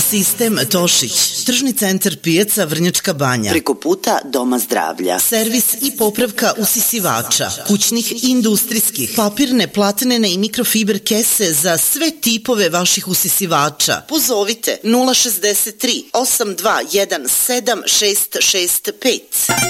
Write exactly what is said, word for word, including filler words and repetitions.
Sistem Tošić, tržni centar pijaca Vrnjačka Banja. Preko puta Doma zdravlja. Servis i popravka usisivača, kućnih i industrijskih, papirne, platnene i mikrofiber kese za sve tipove vaših usisivača. Pozovite nula šezdeset tri osam dva jedan sedam šest šest pet.